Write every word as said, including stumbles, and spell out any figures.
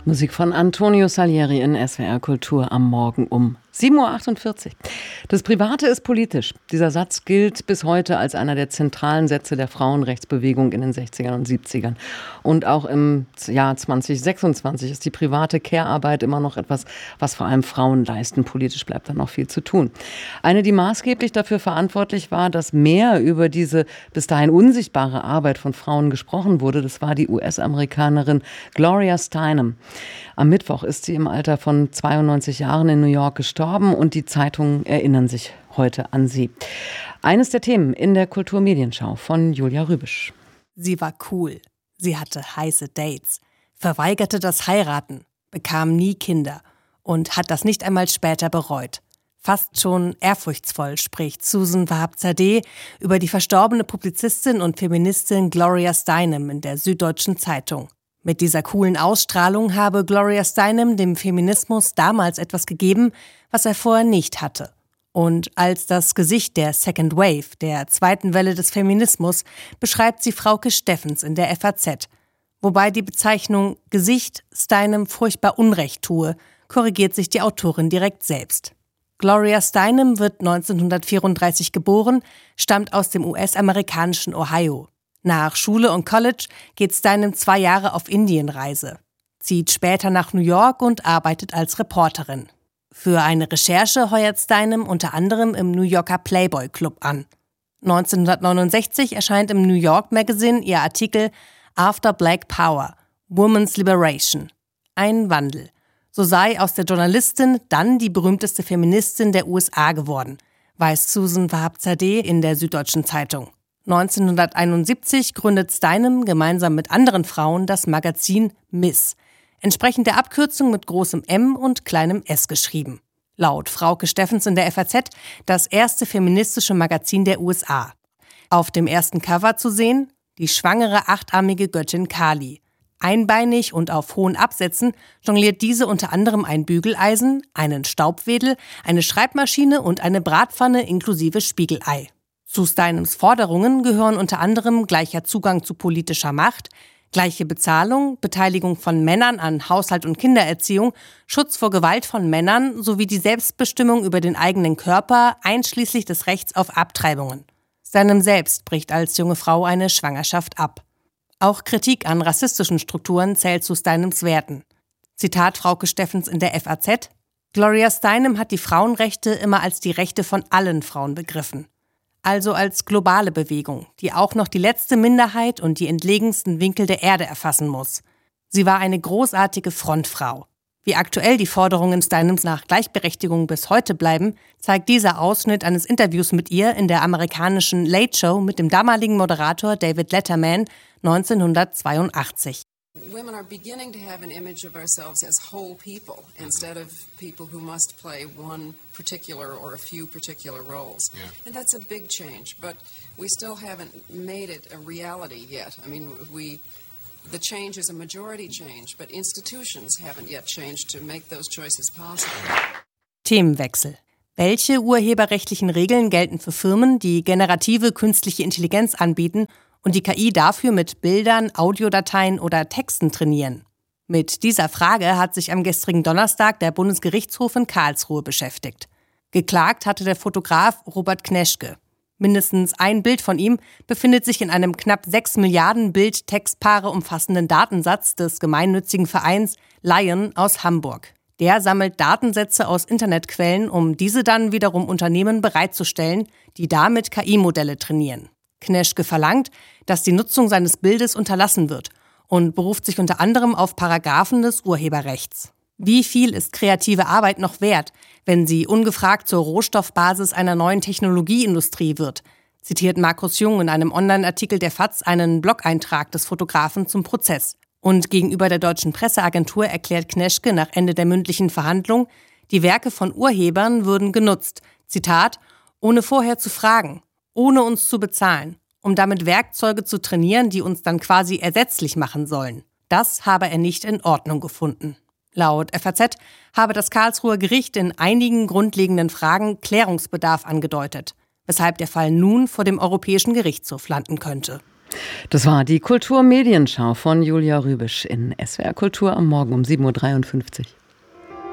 Musik von Antonio Salieri in S W R Kultur am Morgen um sieben Uhr achtundvierzig. Das Private ist politisch. Dieser Satz gilt bis heute als einer der zentralen Sätze der Frauenrechtsbewegung in den sechzigern und siebzigern. Und auch im Jahr zwanzig sechsundzwanzig ist die private Care-Arbeit immer noch etwas, was vor allem Frauen leisten. Politisch bleibt da noch viel zu tun. Eine, die maßgeblich dafür verantwortlich war, dass mehr über diese bis dahin unsichtbare Arbeit von Frauen gesprochen wurde, das war die U S-Amerikanerin Gloria Steinem. Am Mittwoch ist sie im Alter von zweiundneunzig Jahren in New York gestorben und die Zeitungen erinnern sich heute an sie. Eines der Themen in der Kulturmedienschau von Julia Rübisch. Sie war cool. Sie hatte heiße Dates, verweigerte das Heiraten, bekam nie Kinder und hat das nicht einmal später bereut. Fast schon ehrfurchtsvoll spricht Susan Wahab-Zadeh über die verstorbene Publizistin und Feministin Gloria Steinem in der Süddeutschen Zeitung. Mit dieser coolen Ausstrahlung habe Gloria Steinem dem Feminismus damals etwas gegeben, was er vorher nicht hatte. Und als das Gesicht der Second Wave, der zweiten Welle des Feminismus, beschreibt sie Frauke Steffens in der F A Z. Wobei die Bezeichnung Gesicht Steinem furchtbar Unrecht tue, korrigiert sich die Autorin direkt selbst. Gloria Steinem wird neunzehnhundertvierunddreißig geboren, stammt aus dem U S-amerikanischen Ohio. Nach Schule und College geht Steinem zwei Jahre auf Indienreise, zieht später nach New York und arbeitet als Reporterin. Für eine Recherche heuert Steinem unter anderem im New Yorker Playboy Club an. neunzehnhundertneunundsechzig erscheint im New York Magazine ihr Artikel After Black Power – Women's Liberation. Ein Wandel. So sei aus der Journalistin dann die berühmteste Feministin der U S A geworden, weiß Susan Wahab-Zadeh in der Süddeutschen Zeitung. neunzehnhunderteinundsiebzig gründet Steinem gemeinsam mit anderen Frauen das Magazin Miss, entsprechend der Abkürzung mit großem M und kleinem S geschrieben. Laut Frauke Steffens in der F A Z das erste feministische Magazin der U S A. Auf dem ersten Cover zu sehen die schwangere achtarmige Göttin Kali. Einbeinig und auf hohen Absätzen jongliert diese unter anderem ein Bügeleisen, einen Staubwedel, eine Schreibmaschine und eine Bratpfanne inklusive Spiegelei. Zu Steinems Forderungen gehören unter anderem gleicher Zugang zu politischer Macht, gleiche Bezahlung, Beteiligung von Männern an Haushalt und Kindererziehung, Schutz vor Gewalt von Männern sowie die Selbstbestimmung über den eigenen Körper, einschließlich des Rechts auf Abtreibungen. Steinem selbst bricht als junge Frau eine Schwangerschaft ab. Auch Kritik an rassistischen Strukturen zählt zu Steinems Werten. Zitat Frauke Steffens in der F A Z: Gloria Steinem hat die Frauenrechte immer als die Rechte von allen Frauen begriffen. Also als globale Bewegung, die auch noch die letzte Minderheit und die entlegensten Winkel der Erde erfassen muss. Sie war eine großartige Frontfrau. Wie aktuell die Forderungen Steinems nach Gleichberechtigung bis heute bleiben, zeigt dieser Ausschnitt eines Interviews mit ihr in der amerikanischen Late Show mit dem damaligen Moderator David Letterman neunzehnhundertzweiundachtzig. Women are beginning to have an image of ourselves as whole people instead of people who must play one particular or a few particular roles. Yeah. And that's a big change, but we still haven't made it a reality yet. I mean, we the change is a majority change, but institutions haven't yet changed to make those choices possible. Themenwechsel. Welche urheberrechtlichen Regeln gelten für Firmen, die generative künstliche Intelligenz anbieten und die K I dafür mit Bildern, Audiodateien oder Texten trainieren? Mit dieser Frage hat sich am gestrigen Donnerstag der Bundesgerichtshof in Karlsruhe beschäftigt. Geklagt hatte der Fotograf Robert Kneschke. Mindestens ein Bild von ihm befindet sich in einem knapp sechs Milliarden Bild-Textpaare umfassenden Datensatz des gemeinnützigen Vereins Lion aus Hamburg. Der sammelt Datensätze aus Internetquellen, um diese dann wiederum Unternehmen bereitzustellen, die damit K I-Modelle trainieren. Kneschke verlangt, dass die Nutzung seines Bildes unterlassen wird und beruft sich unter anderem auf Paragraphen des Urheberrechts. Wie viel ist kreative Arbeit noch wert, wenn sie ungefragt zur Rohstoffbasis einer neuen Technologieindustrie wird, zitiert Markus Jung in einem Online-Artikel der F A Z einen Blog-Eintrag des Fotografen zum Prozess. Und gegenüber der Deutschen Presseagentur erklärt Kneschke nach Ende der mündlichen Verhandlung, die Werke von Urhebern würden genutzt, Zitat, ohne vorher zu fragen, ohne uns zu bezahlen, um damit Werkzeuge zu trainieren, die uns dann quasi ersetzlich machen sollen. Das habe er nicht in Ordnung gefunden. Laut F A Z habe das Karlsruher Gericht in einigen grundlegenden Fragen Klärungsbedarf angedeutet, weshalb der Fall nun vor dem Europäischen Gerichtshof landen könnte. Das war die Kulturmedienschau von Julia Rübisch in S W R Kultur am Morgen um sieben Uhr dreiundfünfzig.